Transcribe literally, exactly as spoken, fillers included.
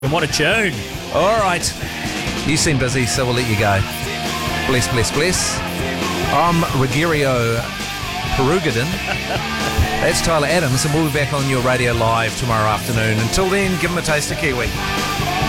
And what a tune. All right. You seem busy, so we'll let you go. Bless, bless, bless. I'm Rogerio Perugadin. That's Tyler Adams, and we'll be back on your radio live tomorrow afternoon. Until then, give them a taste of Kiwi.